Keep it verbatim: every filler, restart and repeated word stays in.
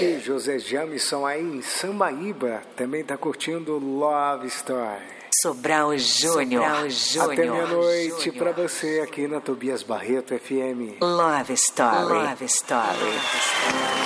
ouvinte José Jamison aí em Sambaíba também tá curtindo Love Story. Sobral Júnior. Até meia-noite pra você aqui na Tobias Barreto F M. Love Story. Love Story.